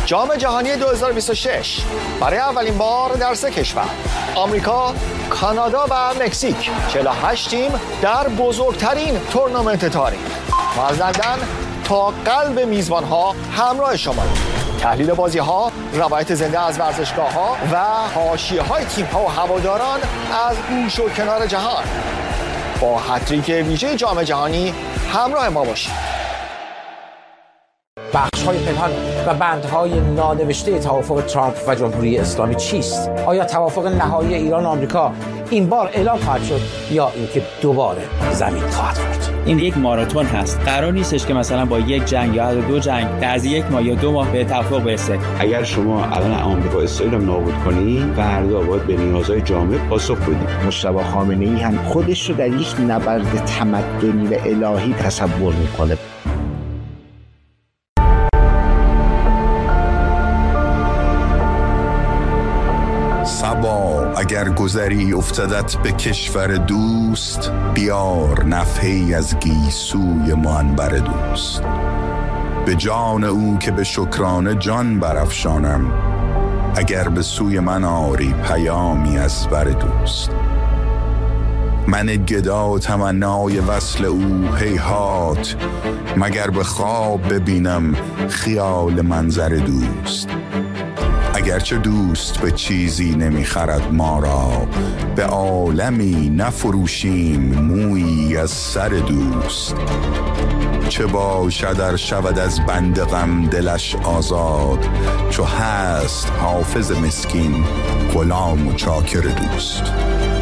جام جهانی 2026 برای اولین بار در 3 کشور آمریکا، کانادا و مکزیک 48 تیم در بزرگترین تورنمنت تاریخ و از لندن تا قلب میزبان‌ها همراه شما. تحلیل بازی‌ها، روایت زنده از ورزشگاه‌ها و حاشیه‌های تیم‌ها و هواداران از گوش و کنار جهان. با هتریک ویژه جام جهانی همراه ما باشید. بخش‌های پنهان و بندهای نانوشته توافق ترامپ و جمهوری اسلامی چیست؟ آیا توافق نهایی ایران و آمریکا این بار اعلام خواهد شد یا اینکه دوباره زمین خواهد خورد؟ این یک ماراتون هست. قرار نیستش که مثلا با یک جنگ یا 2 جنگ در 1 ماه یا 2 ماه به توافق برسه. اگر شما الان آمریکا اسرائیل رو نابود کنی، فردا باید به نیازهای جامعه پاسخ بدید. مجتبی خامنه‌ای هم خودش رو در یک نبرد تمدنی و الهی تصور می‌کنه. صبا اگر گذری افتدت به کشور دوست، بیار نفحه‌ای از گیسوی منبر دوست. به جان او که به شکرانه جان برافشانم، اگر به سوی من آری پیامی از بر دوست. من گدا تمنای وصل او هیهات، مگر به خواب ببینم خیال منظر دوست. اگرچه دوست به چیزی نمیخرد ما را، به عالمی نفروشیم مویی از سر دوست. چه باشد ار شود از بند غم دلش آزاد، چو هست حافظ مسکین غلام و چاکر دوست.